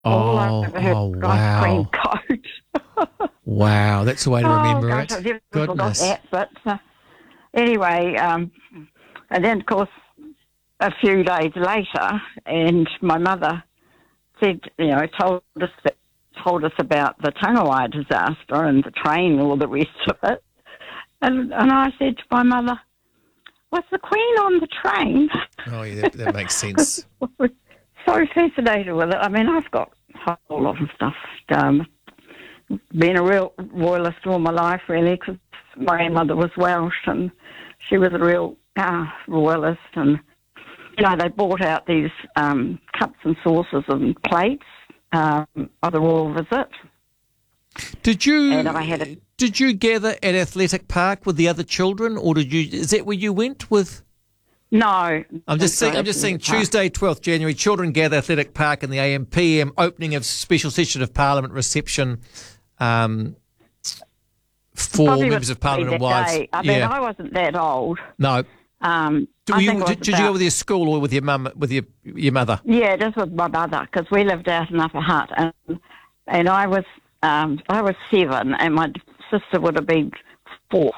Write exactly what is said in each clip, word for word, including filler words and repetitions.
all Oh, over her oh, ice cream wow. coat. Wow, that's the way to remember oh, gosh, it. I never Goodness. forgot that. But uh, anyway, um, and then, of course, a few days later, and my mother said, you know, told us that, told us about the Tangawaia disaster and the train and all the rest of it. And, and I said to my mother, was the Queen on the train? Oh, yeah, that, that makes sense. I was so fascinated with it. I mean, I've got a whole lot of stuff. Um, been a real royalist all my life, really, because my grandmother was Welsh and she was a real uh, royalist. And, you know, they brought out these um, cups and saucers and plates um, of the royal visit. Did you And I had a, did you gather at Athletic Park with the other children, or did you? Is that where you went with? no. I'm just seeing. I'm just seeing Tuesday, twelfth January. Children gather Athletic Park in the A M P M. Opening of special session of Parliament reception um, for Probably members of Parliament and that wives. day. I mean, yeah. I wasn't that old. No. Um, Did, I you, think it was did, did you about- go with your school or with your mum, with your your mother? Yeah, just with my mother, because we lived out in Upper Hutt, and and I was um, I was seven, and my sister would have been four,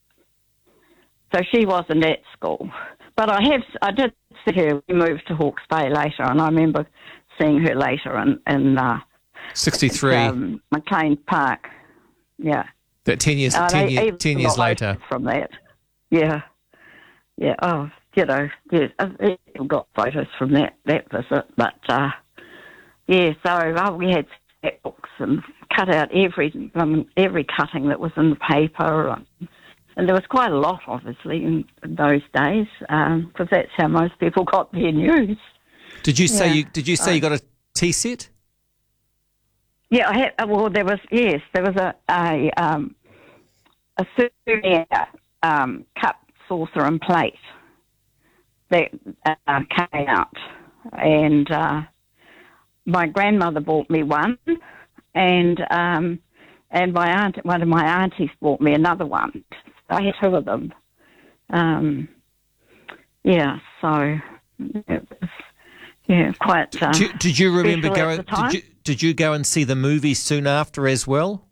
so she wasn't at school. But I have I did see her. We moved to Hawke's Bay later, and I remember seeing her later in in uh, sixty-three. um, McLean Park. Yeah, That ten years, Uh, ten, they year, even ten years got later. photos from that. Yeah, yeah. Oh, you know, yeah, I got photos from that that visit, but uh, yeah. So uh, we had scrapbooks and cut out every um, every cutting that was in the paper, and, and there was quite a lot, obviously, in, in those days, because um, that's how most people got their news. Did you say Yeah. you? Did you say you got a tea set? Yeah, I had. Well, there was yes, there was a a um, a souvenir um, cup, saucer, and plate that uh, came out, and uh, my grandmother bought me one, and um, and my aunt, one of my aunties, bought me another one. I had two of them. Um, yeah, so it was yeah quite. Uh, Did you, did you remember special at going? the time. Did you, did you go and see the movie soon after as well?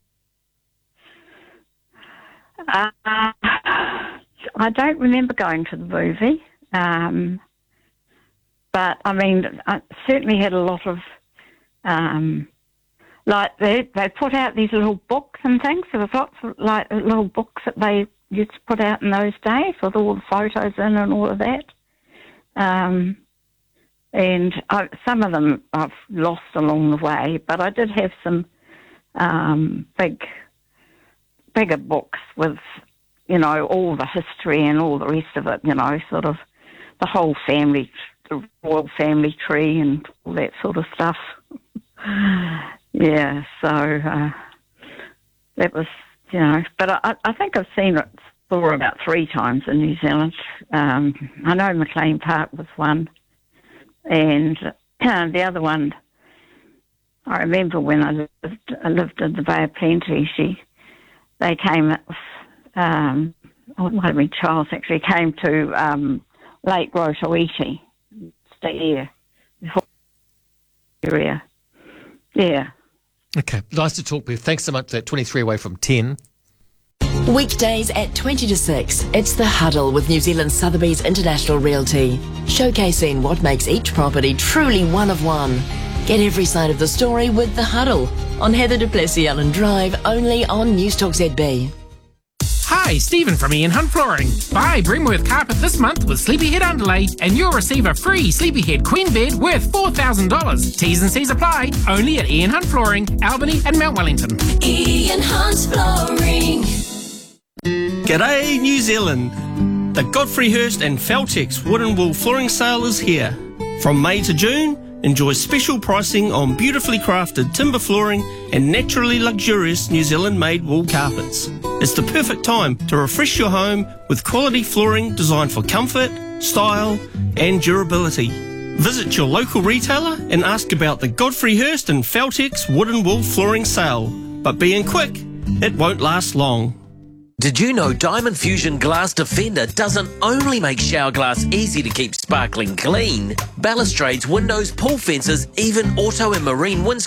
Uh, I don't remember going to the movie, um, but I mean, I certainly had a lot of, um, like they they put out these little books and things. There was lots of like little books that they used to put out in those days with all the photos in and all of that. Um, and I, some of them I've lost along the way, but I did have some um, big. bigger books with, you know, all the history and all the rest of it, you know, sort of the whole family, the royal family tree and all that sort of stuff. yeah, so uh, that was, you know, but I, I think I've seen it for about three times in New Zealand. Um, I know McLean Park was one, and uh, the other one, I remember when I lived, I lived in the Bay of Plenty, she... They came, um, oh, it might have been Charles actually, came to um, Lake Rotoiti, stay here, area. Yeah. Okay, nice to talk with you. Thanks so much for that. twenty-three away from ten. Weekdays at twenty to six, it's The Huddle with New Zealand Sotheby's International Realty, showcasing what makes each property truly one of one. Get every side of the story with The Huddle on Heather du Plessis Allen Drive, only on Newstalk Z B. Hi, Stephen from Ian Hunt Flooring. Buy Brimworth Carpet this month with Sleepyhead Underlay and you'll receive a free Sleepyhead Queen Bed worth four thousand dollars. T's and C's apply, only at Ian Hunt Flooring, Albany and Mount Wellington. Ian Hunt Flooring. G'day, New Zealand. The Godfrey Hirst and Feltex Wood and Wool Flooring Sale is here. From May to June, enjoy special pricing on beautifully crafted timber flooring and naturally luxurious New Zealand-made wool carpets. It's the perfect time to refresh your home with quality flooring designed for comfort, style and durability. Visit your local retailer and ask about the Godfrey Hirst and Feltex Wood and Wool Flooring Sale. But being quick, it won't last long. Did you know Diamond Fusion Glass Defender doesn't only make shower glass easy to keep sparkling clean? Balustrades, windows, pool fences, even auto and marine windscreens